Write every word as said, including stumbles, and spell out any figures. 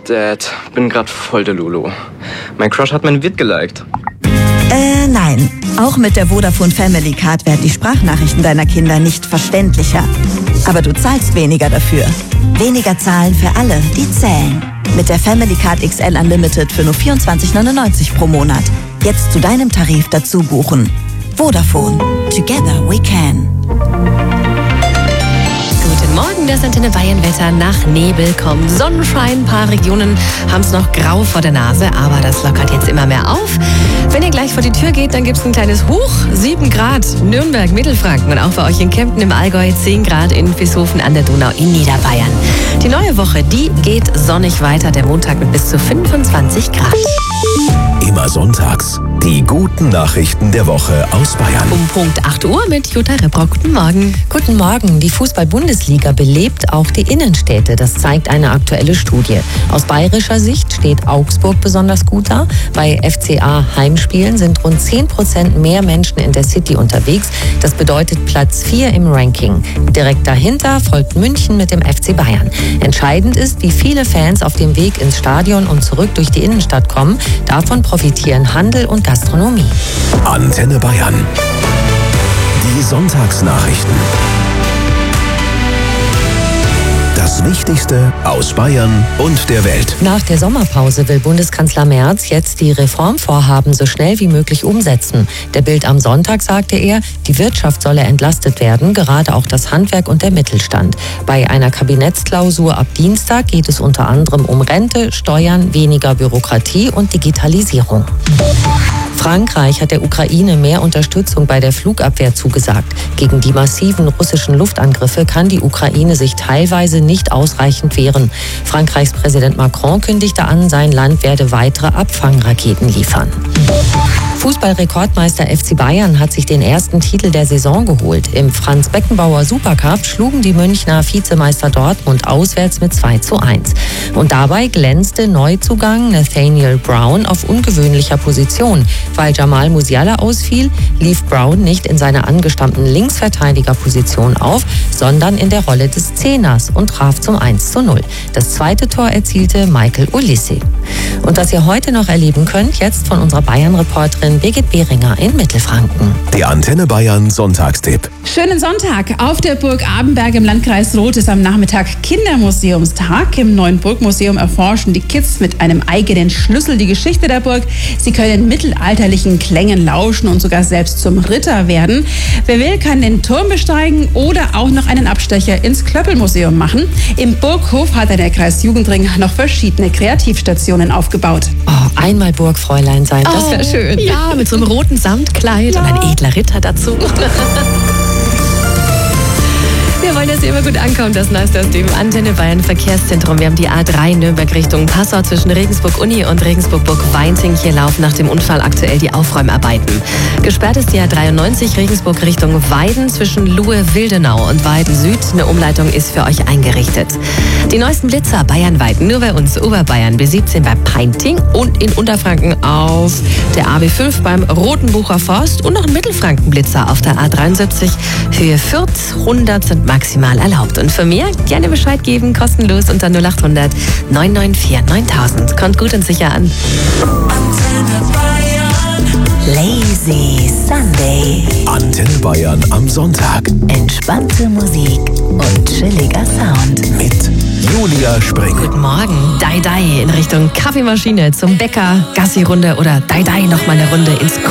Dad, bin grad voll der Lulu. Mein Crush hat mein Vid geliked. Äh, nein. Auch mit der Vodafone Family Card werden die Sprachnachrichten deiner Kinder nicht verständlicher. Aber du zahlst weniger dafür. Weniger zahlen für alle, die zählen. Mit der Family Card X L Unlimited für nur vierundzwanzig neunundneunzig pro Monat. Jetzt zu deinem Tarif dazu buchen. Vodafone. Together we can. Guten Morgen, das Antenne Bayern Wetter. Nach Nebel kommt Sonnenschein. Ein paar Regionen haben es noch grau vor der Nase, aber das lockert jetzt immer mehr auf. Wenn ihr gleich vor die Tür geht, dann gibt es ein kleines Hoch. sieben Grad, Nürnberg, Mittelfranken und auch bei euch in Kempten im Allgäu zehn Grad in Vishofen an der Donau in Niederbayern. Die neue Woche, die geht sonnig weiter. Der Montag mit bis zu fünfundzwanzig Grad. Immer sonntags die guten Nachrichten der Woche aus Bayern. Um Punkt acht Uhr mit Jutta Rebrock. Guten Morgen. Guten Morgen. Die Fußball-Bundesliga belebt auch die Innenstädte. Das zeigt eine aktuelle Studie. Aus bayerischer Sicht steht Augsburg besonders gut da. Bei F C A Heimspielen sind rund zehn Prozent mehr Menschen in der City unterwegs. Das bedeutet Platz vier im Ranking. Direkt dahinter folgt München mit dem F C Bayern. Entscheidend ist, wie viele Fans auf dem Weg ins Stadion und zurück durch die Innenstadt kommen. Davon profitieren Handel und Gastronomie. Antenne Bayern. Die Sonntagsnachrichten. Das Wichtigste aus Bayern und der Welt. Nach der Sommerpause will Bundeskanzler Merz jetzt die Reformvorhaben so schnell wie möglich umsetzen. Der Bild am Sonntag sagte er, die Wirtschaft solle entlastet werden, gerade auch das Handwerk und der Mittelstand. Bei einer Kabinettsklausur ab Dienstag geht es unter anderem um Rente, Steuern, weniger Bürokratie und Digitalisierung. Frankreich hat der Ukraine mehr Unterstützung bei der Flugabwehr zugesagt. Gegen die massiven russischen Luftangriffe kann die Ukraine sich teilweise nicht ausreichend wehren. Frankreichs Präsident Macron kündigte an, sein Land werde weitere Abfangraketen liefern. Fußballrekordmeister F C Bayern hat sich den ersten Titel der Saison geholt. Im Franz-Beckenbauer Supercup schlugen die Münchner Vizemeister Dortmund auswärts mit zwei zu eins. Und dabei glänzte Neuzugang Nathaniel Brown auf ungewöhnlicher Position. Weil Jamal Musiala ausfiel, lief Brown nicht in seiner angestammten Linksverteidigerposition auf, sondern in der Rolle des Zehners und traf zum eins zu null. Das zweite Tor erzielte Michael Olise. Und was ihr heute noch erleben könnt, jetzt von unserer Bayern-Reporterin Birgit Behringer in Mittelfranken. Der Antenne Bayern Sonntagstipp. Schönen Sonntag. Auf der Burg Abenberg im Landkreis Roth ist am Nachmittag Kindermuseumstag. Im neuen Burgmuseum erforschen die Kids mit einem eigenen Schlüssel die Geschichte der Burg. Sie können mittelalterlichen Klängen lauschen und sogar selbst zum Ritter werden. Wer will, kann den Turm besteigen oder auch noch einen Abstecher ins Klöppelmuseum machen. Im Burghof hat der Kreis Jugendring noch verschiedene Kreativstationen aufgebaut. Oh, einmal Burgfräulein sein, das wäre Oh, schön. Ja, mit so einem roten Samtkleid Ja. und ein edler Ritter dazu. Wir wollen, dass ihr immer gut ankommt. Das Neueste aus dem Antenne Bayern Verkehrszentrum. Wir haben die A drei Nürnberg Richtung Passau zwischen Regensburg-Uni und Regensburg-Burg-Weinting. Hier laufen nach dem Unfall aktuell die Aufräumarbeiten. Gesperrt ist die A dreiundneunzig Regensburg Richtung Weiden zwischen Luhe-Wildenau und Weiden Süd. Eine Umleitung ist für euch eingerichtet. Die neuesten Blitzer bayernweit, nur bei uns, Oberbayern B siebzehn bei Peinting und in Unterfranken auf der A B fünf beim Rotenbucher Forst und noch ein Mittelfrankenblitzer auf der A dreiundsiebzig. Höhe Fürth, hundert sind maximal erlaubt. Und für mehr gerne Bescheid geben, kostenlos unter null acht hundert neun neun vier neuntausend. Kommt gut und sicher an. Lazy Sunday. Antenne Bayern am Sonntag. Entspannte Musik und chilliger Sound. Mit Julia Spring. Guten Morgen. Dai Dai in Richtung Kaffeemaschine zum Bäcker, Gassi-Runde oder Dai Dai nochmal eine Runde ins